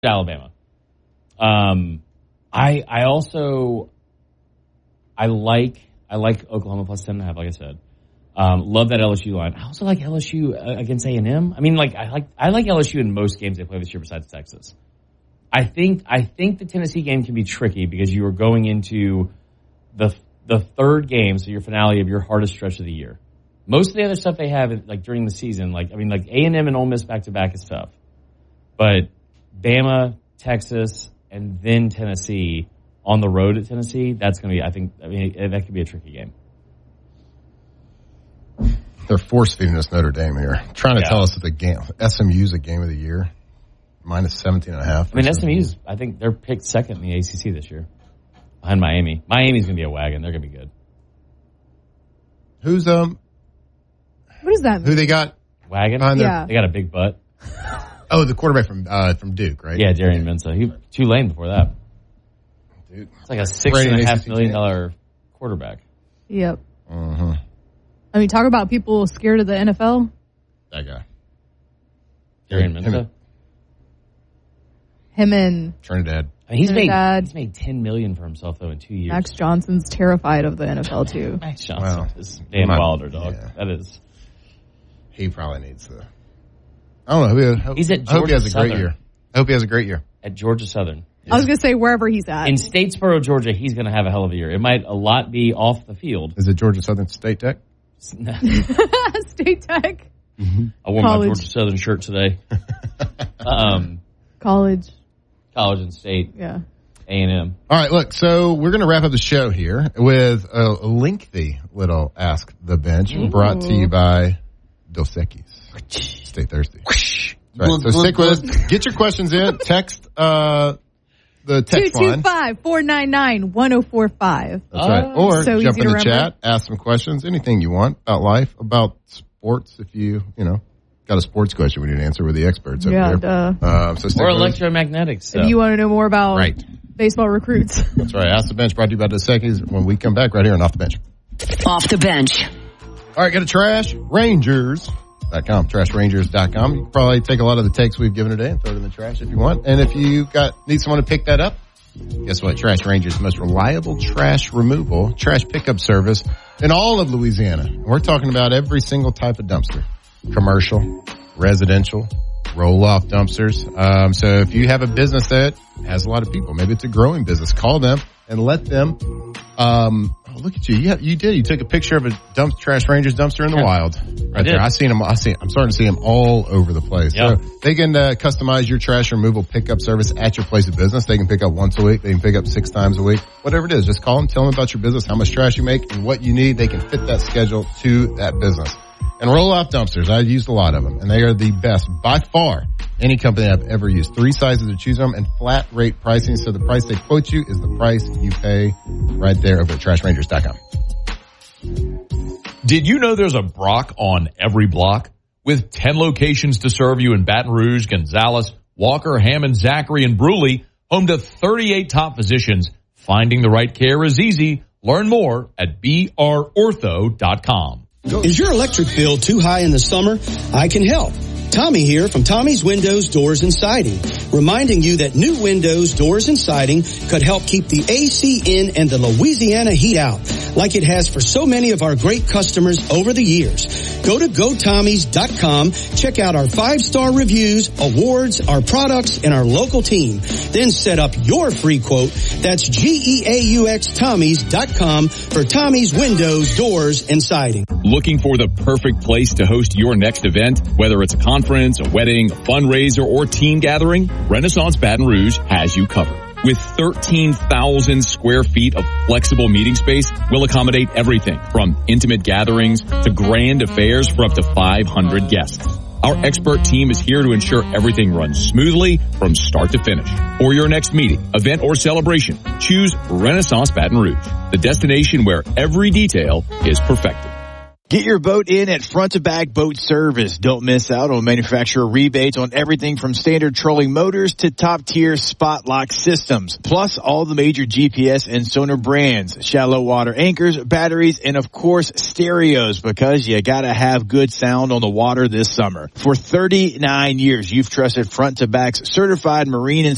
Alabama. I like Oklahoma plus 10.5, like I said. Love that LSU line. I also like LSU against A&M. I mean, I like LSU in most games they play this year besides Texas. I think the Tennessee game can be tricky because you are going into the third game, so your finale of your hardest stretch of the year. Most of the other stuff they have, like during the season, like A&M and Ole Miss back to back is tough, but Bama, Texas, and then Tennessee on the road at Tennessee, that's going to be, that could be a tricky game. They're force feeding us Notre Dame here, trying to tell us that the game SMU's a game of the year, minus 17.5. I mean, SMU's, I think they're picked second in the ACC this year, behind Miami. Miami's going to be a wagon. They're going to be good. Who's What does that mean? Who they got? Wagon. Yeah. They got a big butt. Oh, the quarterback from Duke, right? Yeah, Darian Mensah. He Tulane before that. Dude, it's like a $6.5 million quarterback. Yep. Mm-hmm. I mean, talk about people scared of the NFL. That guy. Darian Mensah. Him and Trinidad. I mean, he's made $10 million for himself though in 2 years. Max Johnson's terrified of the NFL too. Max Johnson is Dan Wilder, dog. Yeah. That is. He probably needs to. I don't know. He's at Georgia I hope he has a Southern. great year. I hope he has a great year. At Georgia Southern. I was going to say wherever he's at. In Statesboro, Georgia, he's going to have a hell of a year. It might a lot be off the field. Is it Georgia Southern State Tech? State Tech. Mm-hmm. I wore my Georgia Southern shirt today. College and state. Yeah. A&M. All right, look, so we're going to wrap up the show here with a lengthy little Ask the Bench brought to you by Dos Equis. Stay thirsty. Right, so stick with us. Get your questions in. Text the text line. 225-499-1045. That's right. Or so jump in the chat, ask some questions, anything you want about life, about sports. If you got a sports question we need to answer with the experts over here. So or electromagnetics. So. If you want to know more about baseball recruits. That's right. Ask the Bench brought to you by Dos Equis when we come back right here on Off the Bench. Off the Bench. All right, go to TrashRangers.com. TrashRangers.com. You can probably take a lot of the takes we've given today and throw it in the trash if you want. And if you need someone to pick that up, guess what? Trash Rangers, the most reliable trash removal, trash pickup service in all of Louisiana. We're talking about every single type of dumpster. Commercial, residential, roll-off dumpsters. So if you have a business that has a lot of people, maybe it's a growing business, call them and let them, look at you. You did. You took a picture of a Trash Rangers dumpster in the wild. Right there. I'm starting to see them all over the place. Yep. So they can customize your trash removal pickup service at your place of business. They can pick up once a week. They can pick up 6 times a week. Whatever it is, just call them, tell them about your business, how much trash you make, and what you need. They can fit that schedule to that business. And roll-off dumpsters, I've used a lot of them, and they are the best by far any company I've ever used. 3 sizes to choose from and flat rate pricing, so the price they quote you is the price you pay right there over at TrashRangers.com. Did you know there's a Brock on every block? With 10 locations to serve you in Baton Rouge, Gonzales, Walker, Hammond, Zachary, and Brewley, home to 38 top physicians, finding the right care is easy. Learn more at brortho.com. Is your electric bill too high in the summer? I can help. Tommy here from Tommy's Windows, Doors, and Siding, reminding you that new windows, doors, and siding could help keep the AC in and the Louisiana heat out, like it has for so many of our great customers over the years. Go to GoTommys.com, check out our 5-star reviews, awards, our products, and our local team. Then set up your free quote. That's GEAUXTommys.com for Tommy's Windows, Doors, and Siding. Looking for the perfect place to host your next event, whether it's a conference, a wedding, a fundraiser, or team gathering? Renaissance Baton Rouge has you covered. With 13,000 square feet of flexible meeting space, we'll accommodate everything from intimate gatherings to grand affairs for up to 500 guests. Our expert team is here to ensure everything runs smoothly from start to finish. For your next meeting, event, or celebration, choose Renaissance Baton Rouge, the destination where every detail is perfected. Get your boat in at Front to Back Boat Service. Don't miss out on manufacturer rebates on everything from standard trolling motors to top-tier spot lock systems. Plus, all the major GPS and sonar brands, shallow water anchors, batteries, and of course, stereos, because you gotta have good sound on the water this summer. For 39 years, you've trusted Front to Back's certified marine and